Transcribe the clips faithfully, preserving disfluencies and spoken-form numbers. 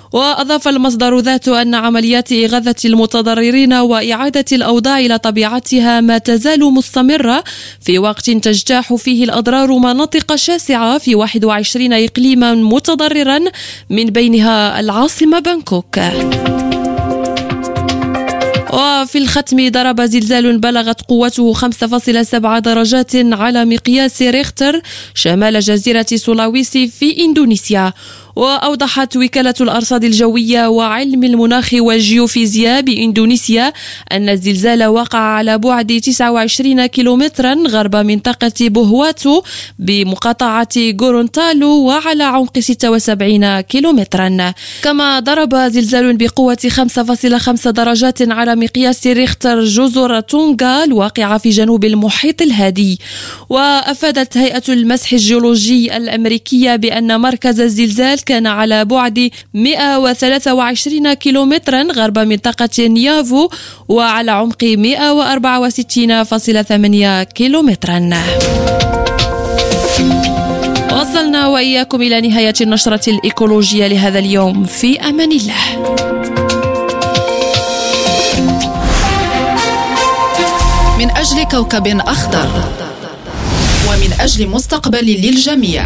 وأضاف المصدر ذاته أن عمليات إغاثة المتضررين وإعادة الأوضاع إلى طبيعتها ما تزال مستمرة في وقت تجتاح فيه الأضرار مناطق شاسعة في واحد وعشرين إقليما متضررا من بينها العاصمة بانكوك. وفي الختم ضرب زلزال بلغت قوته خمسة فاصلة سبعة درجات على مقياس ريختر شمال جزيرة سولاويسي في إندونيسيا. وأوضحت وكالة الأرصاد الجوية وعلم المناخ والجيوفيزياء بإندونيسيا أن الزلزال وقع على بعد تسعة وعشرين كيلومترا غرب منطقة بوهواتو بمقاطعة غورونتالو وعلى عمق ستة وسبعين كيلومترا. كما ضرب زلزال بقوة خمسة فاصلة خمسة درجات على مقياس ريختر جزر تونغا الواقعة في جنوب المحيط الهادي. وأفادت هيئة المسح الجيولوجي الأمريكية بأن مركز الزلزال كان على بعد مئة وثلاثة وعشرين كيلومترا غرب منطقة نيافو وعلى عمق مئة وأربعة وستين فاصلة ثمانية كيلومترا. وصلنا وإياكم إلى نهاية النشرة الإيكولوجية لهذا اليوم. في أمان الله. من أجل كوكب أخضر ومن أجل مستقبل للجميع.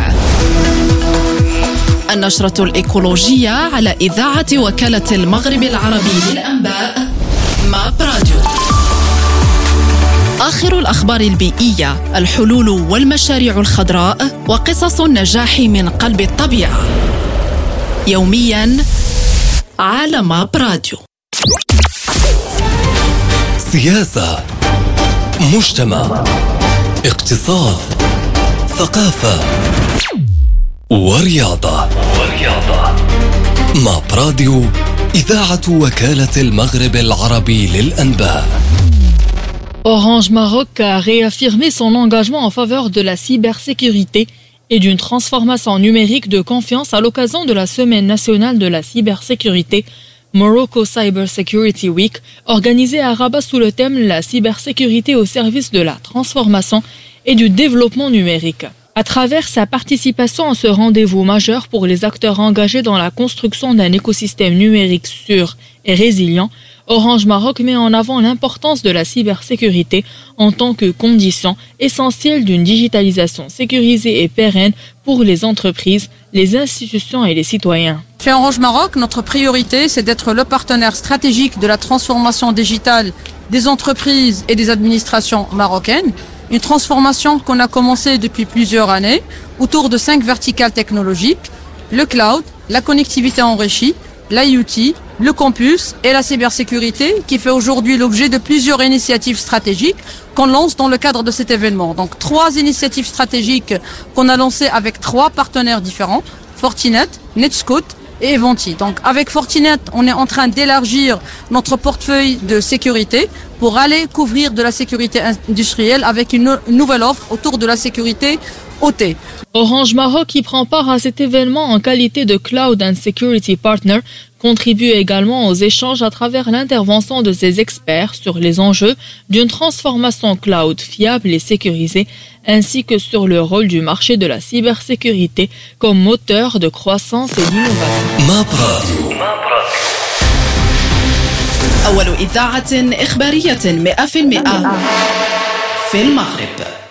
النشرة الإيكولوجية على إذاعة وكالة المغرب العربي للأنباء ماب راديو. آخر الأخبار البيئية، الحلول والمشاريع الخضراء وقصص النجاح من قلب الطبيعة. يومياً على ماب راديو. سياسة، مجتمع، اقتصاد، ثقافة ورياضة. ورياضة. ماب راديو، إذاعة وكالة المغرب العربي للأنباء. Orange Maroc a réaffirmé son engagement en faveur de la cybersécurité et d'une transformation numérique de confiance à l'occasion de la Semaine nationale de la cybersécurité Morocco Cyber Security Week, organisée à Rabat sous le thème « La cybersécurité au service de la transformation et du développement numérique ». À travers sa participation à ce rendez-vous majeur pour les acteurs engagés dans la construction d'un écosystème numérique sûr et résilient, Orange Maroc met en avant l'importance de la cybersécurité en tant que condition essentielle d'une digitalisation sécurisée et pérenne pour les entreprises, les institutions et les citoyens. Chez Orange Maroc, notre priorité, c'est d'être le partenaire stratégique de la transformation digitale des entreprises et des administrations marocaines. Une transformation qu'on a commencée depuis plusieurs années autour de cinq verticales technologiques: le cloud, la connectivité enrichie, l'I O T, le campus et la cybersécurité, qui fait aujourd'hui l'objet de plusieurs initiatives stratégiques qu'on lance dans le cadre de cet événement. Donc trois initiatives stratégiques qu'on a lancées avec trois partenaires différents: Fortinet, Netscout et Evanti. Donc avec Fortinet, on est en train d'élargir notre portefeuille de sécurité pour aller couvrir de la sécurité industrielle avec une nouvelle offre autour de la sécurité O T. Orange Maroc, qui prend part à cet événement en qualité de Cloud and Security Partner, contribue également aux échanges à travers l'intervention de ses experts sur les enjeux d'une transformation cloud fiable et sécurisée, ainsi que sur le rôle du marché de la cybersécurité comme moteur de croissance et d'innovation. أول إذاعة إخبارية مئة بالمئة في المغرب.